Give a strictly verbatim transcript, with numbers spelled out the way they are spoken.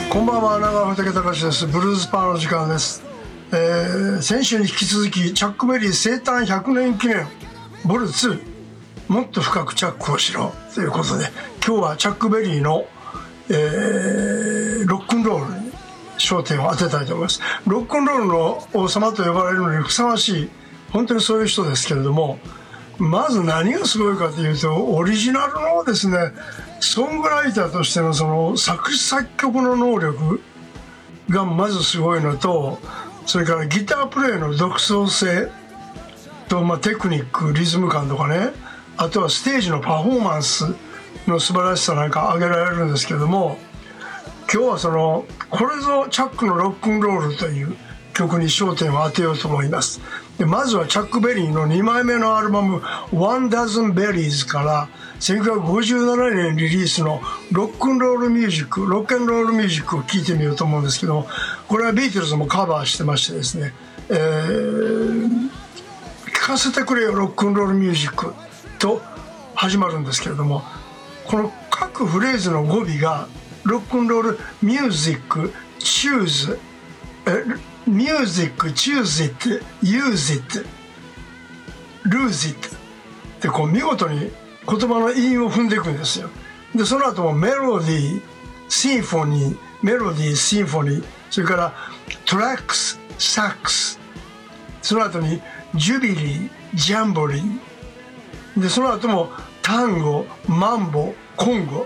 こんばんは、長尾武隆です。ブルースパーの時間です。えー、先週に引き続きチャックベリー生誕ひゃくねん記念ボルツー、もっと深くチャックをしろということで、今日はチャックベリーの、えー、ロックンロールに焦点を当てたいと思います。ロックンロールの王様と呼ばれるのにふさわしい、本当にそういう人ですけれども、まず何がすごいかというと、オリジナルのですね、ソングライターとしてのその作詞作曲の能力がまずすごいのと、それからギタープレイの独創性と、まあ、テクニック、リズム感とかね、あとはステージのパフォーマンスの素晴らしさなんか挙げられるんですけども、今日はそのこれぞチャックのロックンロールという曲に焦点を当てようと思います。でまずはチャックベリーのにまいめのアルバム「One Dozen Berries」からせんきゅうひゃくごじゅうななねんリリースのロックンロールミュージックロックンロールミュージックを聴いてみようと思うんですけども、これはビートルズもカバーしてましてですね、えー、聴かせてくれよロックンロールミュージックと始まるんですけれども、この各フレーズの語尾がロックンロールミュージックチューズミュージック、チューズ it、ユーズ it、ルーズ it ってこう見事に言葉の韻を踏んでいくんですよ。でその後もメロディー、シンフォニー、メロディー、シンフォニー、それからトラックス、サックス、その後にジュビリー、ジャンボリーでその後もタンゴ、マンボ、コンゴ